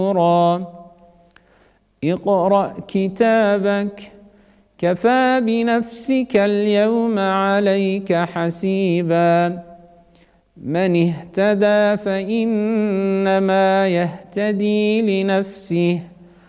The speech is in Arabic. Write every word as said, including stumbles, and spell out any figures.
اقرأ كتابك كفى بنفسك اليوم عليك حسيبا من اهتدى فإنما يهتدي لنفسه